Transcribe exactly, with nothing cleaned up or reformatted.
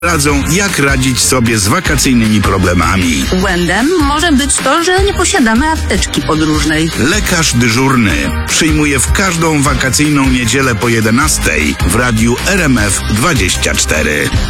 radzą, jak radzić sobie z wakacyjnymi problemami. Błędem może być to, że nie posiadamy apteczki podróżnej. Lekarz dyżurny przyjmuje w każdą wakacyjną niedzielę po jedenastej w radiu R M F dwadzieścia cztery.